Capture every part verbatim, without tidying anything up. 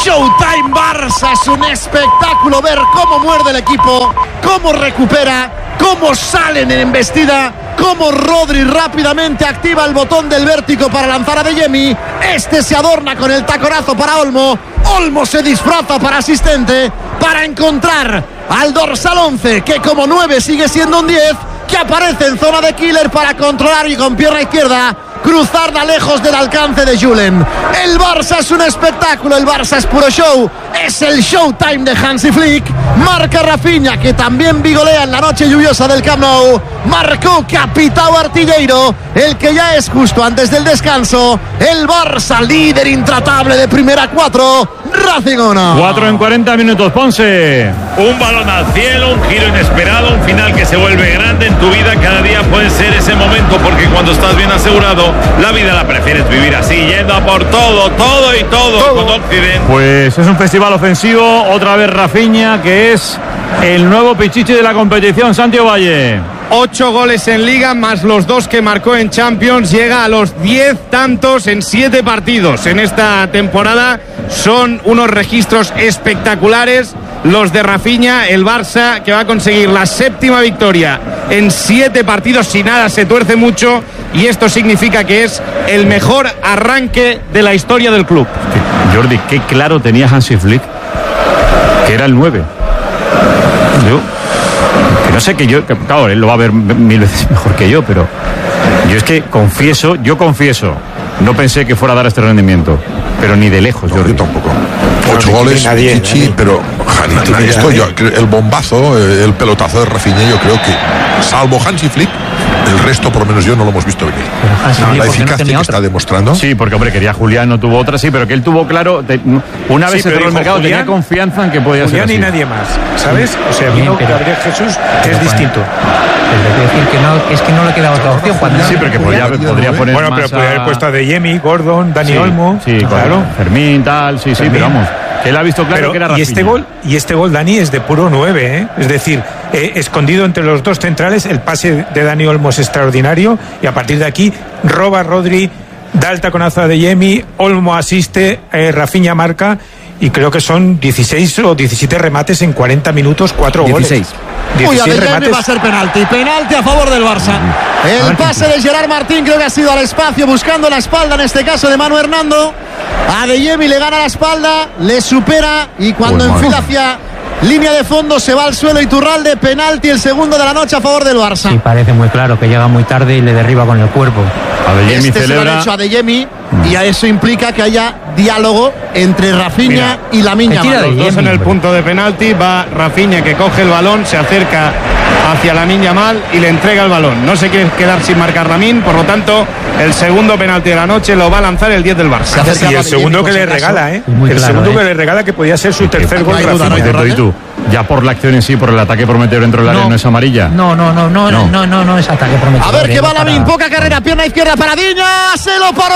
Showtime Barça, es un espectáculo ver cómo muerde el equipo, cómo recupera, cómo salen en embestida, cómo Rodri rápidamente activa el botón del vértigo para lanzar a Adeyemi. Este se adorna con el taconazo para Olmo. Olmo se disfraza para asistente para encontrar al dorsal once, que como nueve sigue siendo un diez, que aparece en zona de killer para controlar y con pierna izquierda cruzarla lejos del alcance de Julen. El Barça es un espectáculo, el Barça es puro show, es el showtime de Hansi Flick. Marca Rafinha, que también vigolea en la noche lluviosa del Camp Nou. Marcó Capitão Artilleiro, el que ya es justo antes del descanso. El Barça, líder intratable de primera cuatro, Racing uno. cuatro en cuarenta minutos, Ponce. Un balón al cielo, un giro inesperado, un final que se vuelve grande en tu vida. Cada día puede ser ese momento, porque cuando estás bien asegurado, la vida la prefieres vivir así, yendo a por todo, todo y todo, todo. Con Occidente. Pues es un festival ofensivo, otra vez Rafinha, que es el nuevo pichichi de la competición. Santiago Valle. Ocho goles en Liga, más los dos que marcó en Champions. Llega a los diez tantos en siete partidos en esta temporada. Son unos registros espectaculares los de Rafinha. El Barça, que va a conseguir la séptima victoria en siete partidos, si nada se tuerce mucho, y esto significa que es el mejor arranque de la historia del club. Jordi, qué claro tenía Hansi Flick que era el nueve. Yo, que no sé, que yo, que, claro, él lo va a ver mil veces mejor que yo, pero yo es que confieso, yo confieso, no pensé que fuera a dar este rendimiento, pero ni de lejos, no, Jordi. Yo tampoco. Ocho no, goles, nadie, Chichi, nadie. Pero ja, nadie, esto, yo, el bombazo, el pelotazo de Rafinha, yo creo que, salvo Hansi Flick, el resto, por lo menos yo, no lo hemos visto venir. No, la eficacia no que está demostrando. Sí, porque, hombre, quería Julián, no tuvo otra, sí, pero que él tuvo claro, te, una vez sí, se cerró el mercado, Julián, tenía confianza en que podía Julián ser así. Y nadie más, ¿sabes? O sea, vino Gabriel Jesús, que es distinto. Pero decir que no, es que no le queda otra opción. Cuando sí, pero que podría, podría poner bueno, más pero podría haber puesto a Adeyemi, Gordon, Dani sí, Olmo. Sí, claro. Fermín, tal, sí, Fermín. Sí, pero vamos. Que él ha visto claro pero, que era Rafinha. Y este gol, y este gol, Dani, es de puro nueve, ¿eh? Es decir, eh, escondido entre los dos centrales, el pase de Dani Olmo es extraordinario, y a partir de aquí roba Rodri, da el taconazo a Adeyemi, Olmo asiste, eh, Rafinha marca, y creo que son dieciséis o diecisiete remates en cuarenta minutos, cuatro dieciséis. Goles. Uy, Adeyemi va a ser penalti, penalti a favor del Barça. El pase de Gerard Martín creo que ha sido al espacio, buscando la espalda, en este caso de Manu Hernando. Adeyemi le gana la espalda, le supera, y cuando oh, enfila hacia línea de fondo se va al suelo Iturralde. Penalti, el segundo de la noche a favor del Barça. Sí, parece muy claro que llega muy tarde y le derriba con el cuerpo. Adeyemi este celebra. Se lo han hecho a Adeyemi, y a eso implica que haya diálogo entre Rafinha Mira, y Lamine Yamal. Los dos en el punto de penalti. Va Rafinha, que coge el balón, se acerca hacia Lamine Yamal y le entrega el balón. No se quiere quedar sin marcar Lamine, por lo tanto el segundo penalti de la noche lo va a lanzar el diez del Barça. Y el segundo que le regala, ¿eh? El claro, segundo ¿eh? que le regala, que podía ser su tercer gol. ¿Y tú? Ya por la acción en sí, por el ataque prometedor dentro del área, no, no es amarilla. No, no, no, no, no, no, no, no es ataque prometedor. A ver, que va Lamine, poca carrera, pierna izquierda para Diña, se lo paró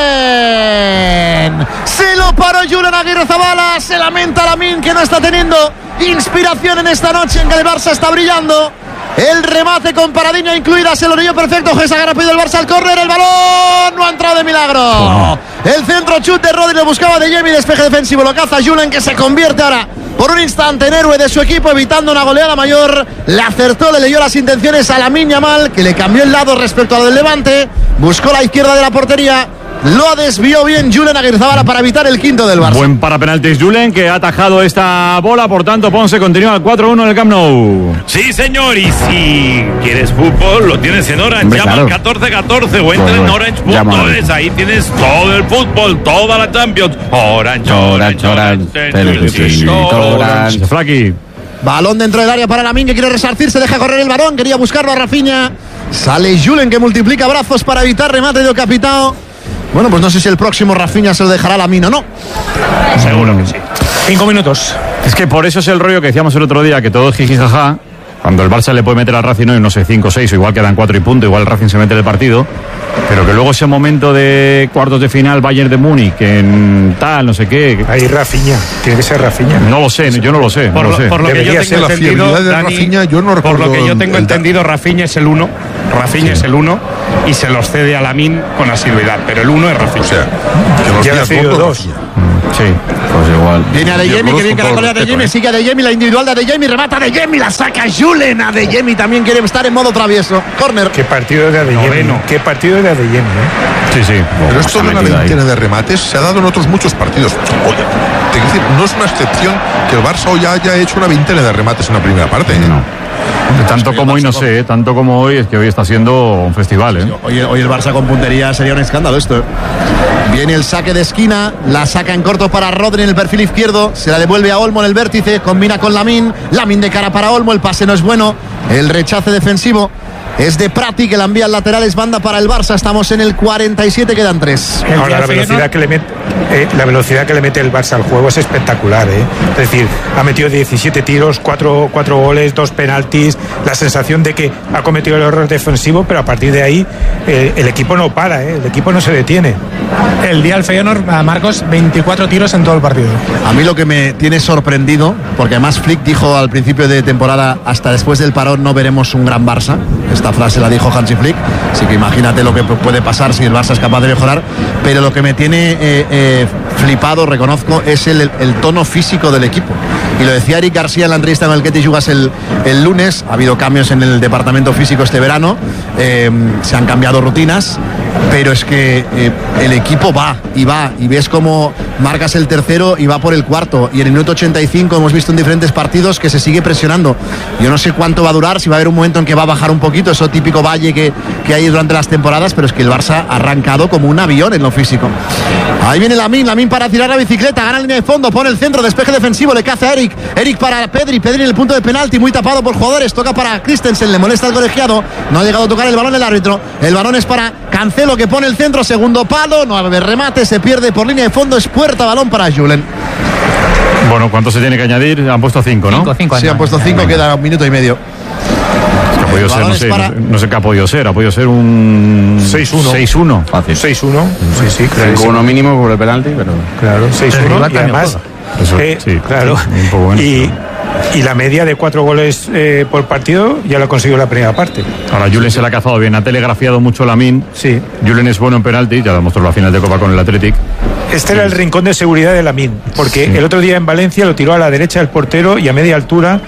Julen. Se lo paró Julen Aguirrezabala, se lamenta Lamine que no está teniendo inspiración en esta noche en que el Barça está brillando. El remate con Paradiña incluida, se lo dio perfecto. Gesa rápido el Barça al córner, el balón no ha entrado de milagro. Oh. El centro chut de Rodri, lo buscaba Adeyemi, despeje defensivo, lo caza Julen, que se convierte ahora por un instante en héroe de su equipo, evitando una goleada mayor. Le acertó, le leyó las intenciones a Lamine Yamal, que le cambió el lado respecto al del Levante, buscó la izquierda de la portería, lo desvió bien Julen Aguirrezabala para evitar el quinto del Barça. Buen para penaltis Julen, que ha atajado esta bola, por tanto Ponce continúa al cuatro uno en el Camp Nou. Sí, señor, y si quieres fútbol, lo tienes en Orange. Hombre, llama claro. al catorce catorce o entra en orange punto es, ahí tienes todo el fútbol, toda la Champions. Orange, Orange, Orange, Orange, Orange. Flaky. Balón dentro del área para Lamine, que quiere resarcirse, deja correr el balón, quería buscarlo a Rafinha. Sale Julen, que multiplica brazos para evitar remate de Capitão. Bueno, pues no sé si el próximo Rafinha se lo dejará a Lamine o no. Seguro que sí. Cinco minutos. Es que por eso es el rollo que decíamos el otro día, que todo es jijijaja. Cuando el Barça le puede meter al Racing hoy, no sé, cinco o seis, o igual quedan cuatro y punto, igual el Racing se mete en el partido. Pero que luego ese momento de cuartos de final, Bayern de Múnich, en tal, no sé qué. Ahí Rafinha, tiene que ser Rafinha. No lo sé, yo no lo sé. Por no lo, lo sé. Por lo que yo tengo entendido, de Dani, Rafinha, yo no por lo que yo tengo entendido, Rafinha es el uno. Rafinha Sí. es el uno y se los cede a Lamine con asiduidad, pero el uno es Rafinha. O sea, que los Ya días ha sido gordos, dos. Rafinha. Sí, pues igual. Viene a De Jemi, que bien que la colea de Jemi, ¿eh? sigue a De Jemi, la individual de De Jemi, remata De Jemi, la saca Julen. A De Jemi también quiere estar en modo travieso. Corner. Qué partido de Adeyemi. Noveno. Qué partido de Adeyemi. ¿eh? Sí, sí. Pero Oh, esto se ha de una metido ahí. veintena de remates se ha dado en otros muchos partidos. Oye, te quiero decir, no es una excepción que el Barça hoy haya hecho una veintena de remates en la primera parte. ¿eh? No. Tanto como hoy, no sé, ¿eh? tanto como hoy, es que hoy está siendo un festival, ¿eh? Hoy, hoy el Barça con puntería sería un escándalo esto. Viene el saque de esquina, la saca en corto para Rodri en el perfil izquierdo, se la devuelve a Olmo en el vértice, combina con Lamine, Lamine de cara para Olmo, el pase no es bueno, el rechace defensivo es de Prati, que la envía al lateral, es banda para el Barça, estamos en el cuarenta y siete, quedan tres. Ahora la velocidad que le mete eh, la velocidad que le mete el Barça al juego es espectacular, ¿eh? Es decir, ha metido diecisiete tiros, cuatro goles, dos penaltis, la sensación de que ha cometido el error defensivo, pero a partir de ahí eh, el equipo no para, ¿eh? El equipo no se detiene. El día del Feyenoord, a Marcos, veinticuatro tiros en todo el partido. A mí lo que me tiene sorprendido, porque además Flick dijo al principio de temporada, hasta después del parón no veremos un gran Barça. Esta frase la dijo Hansi Flick, así que imagínate lo que puede pasar si el Barça es capaz de mejorar. Pero lo que me tiene eh, eh, flipado, reconozco, es el, el tono físico del equipo. Y lo decía Eric García en la entrevista con el Ketty Yugas el, el lunes. Ha habido cambios en el departamento físico este verano, eh, se han cambiado rutinas, pero es que eh, el equipo va y va, y ves cómo marcas el tercero y va por el cuarto, y en el minuto ochenta y cinco hemos visto en diferentes partidos que se sigue presionando. Yo no sé cuánto va a durar, si va a haber un momento en que va a bajar un poquito, eso típico valle que, que hay durante las temporadas, pero es que el Barça ha arrancado como un avión en lo físico. Ahí viene Lamine, Lamine para tirar la bicicleta, gana la línea de fondo, pone el centro, despeje defensivo, le caza a Eric, Eric para Pedri, Pedri en el punto de penalti, muy tapado por jugadores, toca para Christensen, le molesta al colegiado, no ha llegado a tocar el balón el árbitro, el balón es para Cancelo, que pone el centro, segundo palo, no va a haber remate, se pierde por línea de fondo, es puerta, balón para Julen. Bueno, ¿cuánto se tiene que añadir? Han puesto cinco, ¿no? Cinco, cinco, Sí, no, han puesto no, cinco, no. queda un minuto y medio. Que ha podido El ser, balón no es sé, para- no, sé- no sé qué ha podido ser. Ha podido ser un seis uno. seis uno. Fácil. seis uno. Sí, sí, claro. Uno mínimo por el penalti, pero. Claro, seis Pero uno. igual Y también además, Eso, eh, sí, claro. sí, un poco bueno, y, y la media de cuatro goles eh, por partido ya lo consiguió la primera parte. Ahora Julen se la ha cazado bien, ha telegrafiado mucho Lamine. Sí. Julen es bueno en penalti, ya demostró la final de Copa con el Athletic. Este era el rincón de seguridad de Lamine, porque Sí. el otro día en Valencia lo tiró a la derecha del portero y a media altura,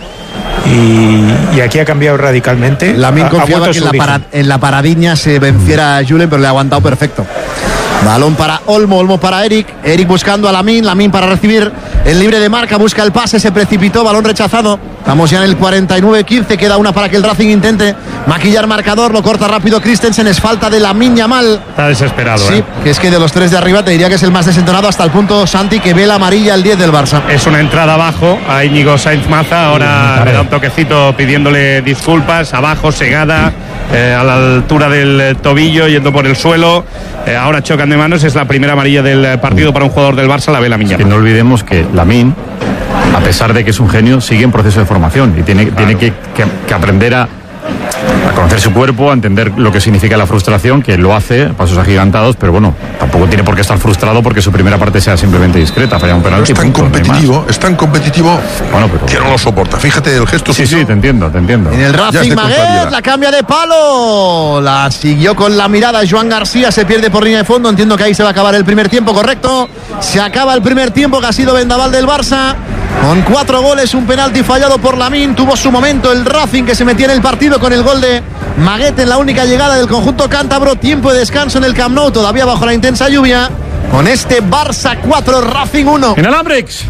y, y aquí ha cambiado radicalmente. Lamine Ha- ha confiaba vuelto a que su en la, origen. para- en la paradiña se venciera a Julen, pero le ha aguantado perfecto. Balón para Olmo, Olmo para Eric, Eric buscando a Lamine, Lamine para recibir el libre de marca, busca el pase, se precipitó, balón rechazado. Estamos ya en el cuarenta y nueve quince, queda una para que el Racing intente maquillar marcador, lo corta rápido Christensen, es falta de Lamine Yamal. Está desesperado, Sí, ¿eh? que es que de los tres de arriba te diría que es el más desentonado hasta el punto, Santi, que ve la amarilla al diez del Barça. Es una entrada abajo a Íñigo Sainz Maza, ahora le da un toquecito pidiéndole disculpas, abajo, segada, eh, a la altura del eh, tobillo, yendo por el suelo. Eh, ahora chocan de manos, es la primera amarilla del eh, partido para un jugador del Barça, la ve Lamine Que Yamal. no olvidemos que Lamine, a pesar de que es un genio, sigue en proceso de formación y tiene, tiene que, que- que aprender a, a conocer su cuerpo, a entender lo que significa la frustración, que lo hace a pasos agigantados, pero bueno, tampoco tiene por qué estar frustrado porque su primera parte sea simplemente discreta, falla un Pero penalti. es tan punto, no hay más. competitivo, es tan competitivo Bueno, pero- que no lo soporta. Fíjate el gesto Sí, suyo. sí, te entiendo, te entiendo. En el Ya es Racing de Maguet, contrariedad. la cambia de palo. La siguió con la mirada Joan García, se pierde por línea de fondo. Entiendo que ahí se va a acabar el primer tiempo, correcto. Se acaba el primer tiempo que ha sido vendaval del Barça. Con cuatro goles, un penalti fallado por Lamine. Tuvo su momento el Racing, que se metía en el partido con el gol de Maguet en la única llegada del conjunto cántabro. Tiempo de descanso en el Camp Nou, todavía bajo la intensa lluvia. Con este Barça cuatro, Racing uno. En Alambrix.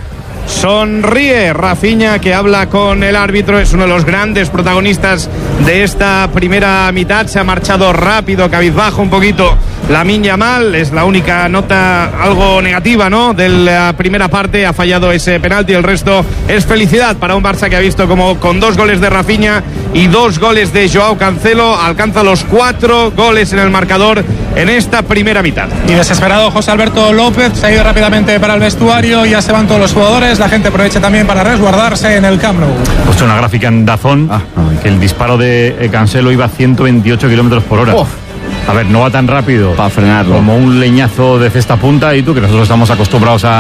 Sonríe Rafinha, que habla con el árbitro, es uno de los grandes protagonistas de esta primera mitad. Se ha marchado rápido, cabizbajo un poquito Lamine Yamal, es la única nota algo negativa, ¿no?, de la primera parte. Ha fallado ese penalti, el resto es felicidad para un Barça que ha visto como con dos goles de Rafinha y dos goles de Joao Cancelo alcanza los cuatro goles en el marcador en esta primera mitad. Y desesperado José Alberto López se ha ido rápidamente para el vestuario, ya se van todos los jugadores, la gente aprovecha también para resguardarse en el Camp Nou. He puesto una gráfica en Dazón que el disparo de eh, Cancelo iba a ciento veintiocho kilómetros por hora. Uf. A ver, no va tan rápido Para frenarlo. como un leñazo de cesta punta, y tú, que nosotros estamos acostumbrados a,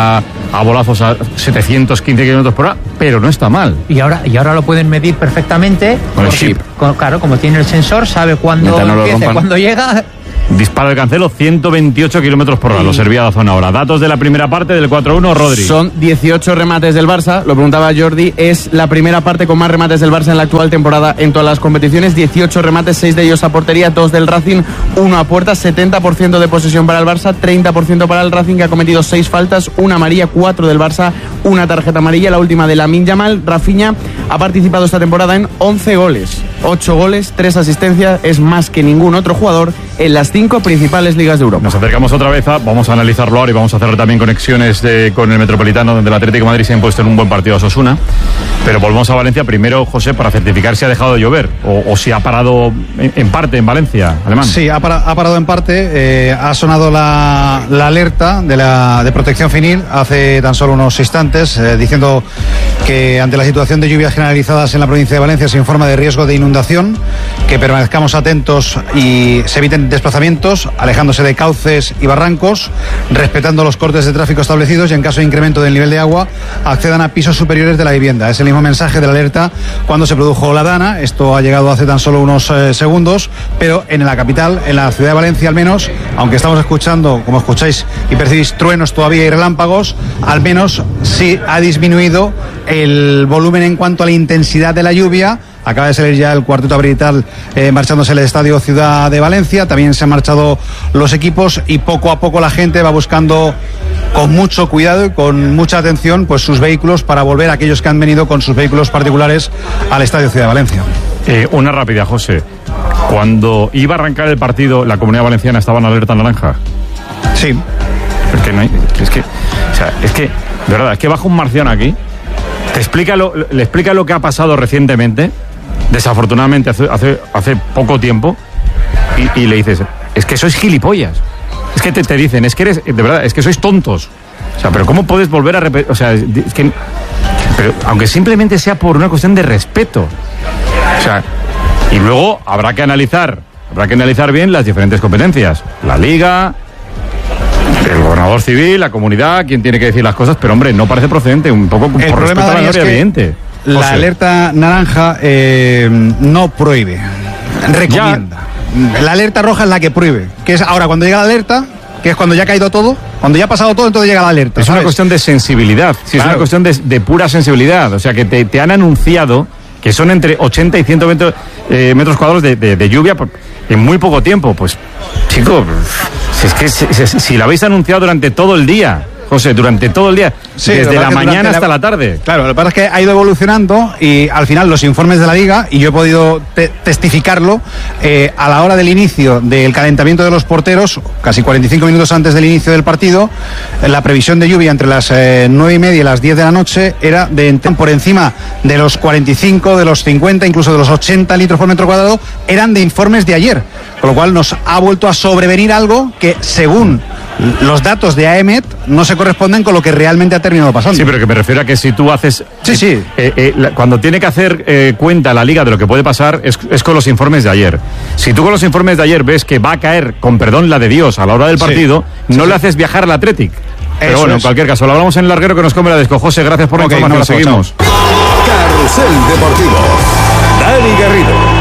a bolazos a setecientos quince kilómetros por hora, pero no está mal. Y ahora, y ahora lo pueden medir perfectamente. Con el chip. Con, claro, como tiene el sensor, sabe cuándo no empieza, cuándo llega. Dispara el Cancelo, ciento veintiocho kilómetros por hora, sí. Lo servía la zona ahora. Datos de la primera parte del cuatro uno, Rodri. Son dieciocho remates del Barça, lo preguntaba Jordi, es la primera parte con más remates del Barça en la actual temporada en todas las competiciones, dieciocho remates, seis de ellos a portería, dos del Racing, uno a puerta, setenta por ciento de posesión para el Barça, treinta por ciento para el Racing, que ha cometido seis faltas, una amarilla, cuatro del Barça, una tarjeta amarilla, la última de Lamine Yamal. Rafinha ha participado esta temporada en once goles, ocho goles, tres asistencias, es más que ningún otro jugador en las cinco principales ligas de Europa. Nos acercamos otra vez, a, vamos a analizarlo ahora y vamos a hacer también conexiones de, con el Metropolitano, donde el Atlético de Madrid se ha impuesto en un buen partido a Osasuna. Pero volvemos a Valencia primero, José, para certificar si ha dejado de llover o, o si ha parado en, en parte en Valencia, Alemán. Sí, ha, para, ha parado en parte, eh, ha sonado la, la alerta de, la, de protección civil hace tan solo unos instantes, eh, diciendo que ante la situación de lluvias generalizadas en la provincia de Valencia se informa de riesgo de inundación, que permanezcamos atentos y se eviten desplazamientos, alejándose de cauces y barrancos, respetando los cortes de tráfico establecidos y en caso de incremento del nivel de agua accedan a pisos superiores de la vivienda. Es el mismo mensaje de la alerta cuando se produjo la dana. Esto ha llegado hace tan solo unos eh, segundos, pero en la capital, en la ciudad de Valencia al menos, aunque estamos escuchando, como escucháis y percibís, truenos todavía y relámpagos, al menos sí ha disminuido el volumen en cuanto a la intensidad de la lluvia. Acaba de salir ya el cuarteto arbitral eh, marchándose el Estadio Ciudad de Valencia. También se han marchado los equipos y poco a poco la gente va buscando con mucho cuidado y con mucha atención pues sus vehículos para volver a aquellos que han venido con sus vehículos particulares al Estadio Ciudad de Valencia. Eh, una rápida, José. Cuando iba a arrancar el partido, ¿la Comunidad Valenciana estaba en alerta naranja? Sí. Porque no hay, es que, o sea, es que, de verdad, es que baja un marciano aquí, te explica lo, le explica lo que ha pasado recientemente, desafortunadamente hace, hace, hace poco tiempo, y, y le dices, es que sois gilipollas. Es que te, te dicen, es que eres, de verdad, es que sois tontos. O sea, pero ¿cómo puedes volver a repetir? O sea, es que, pero aunque simplemente sea por una cuestión de respeto. O sea, y luego habrá que analizar, habrá que analizar bien las diferentes competencias. La Liga, el gobernador civil, la comunidad, quien tiene que decir las cosas, pero hombre, no parece procedente, un poco por el respeto a la gloria evidente. La José. Alerta naranja eh, no prohíbe, recomienda. Ya. La alerta roja es la que prohíbe, que es ahora cuando llega la alerta, que es cuando ya ha caído todo, cuando ya ha pasado todo, entonces llega la alerta. Es ¿sabes? Una cuestión de sensibilidad, sí, claro. Es una cuestión de, de pura sensibilidad, o sea que te, te han anunciado que son entre ochenta y cien metros, eh, metros cuadrados de, de, de lluvia por, en muy poco tiempo. Pues, chicos, si es que si, si, si lo habéis anunciado durante todo el día, José, durante todo el día, sí, desde la mañana hasta la... la tarde. Claro, lo que pasa es que ha ido evolucionando y al final los informes de la Liga, y yo he podido te- testificarlo, eh, a la hora del inicio del calentamiento de los porteros, casi cuarenta y cinco minutos antes del inicio del partido, la previsión de lluvia entre las eh, nueve y media y las diez de la noche era de por encima de los cuarenta y cinco, de los cincuenta, incluso de los ochenta litros por metro cuadrado, eran de informes de ayer, con lo cual nos ha vuelto a sobrevenir algo que, según los datos de AEMET, no se corresponden con lo que realmente ha terminado pasando. Sí, pero que me refiero a que si tú haces... Sí, sí. Eh, eh, la, cuando tiene que hacer eh, cuenta la Liga de lo que puede pasar, es, es con los informes de ayer. Si tú con los informes de ayer ves que va a caer, con perdón la de Dios, a la hora del partido, sí. no sí, le sí. haces viajar al Athletic. Pero Eso bueno, es. En cualquier caso, lo hablamos en el larguero que nos come la desco. José, gracias por okay, la información, seguimos. Carrusel Deportivo. Dani Garrido.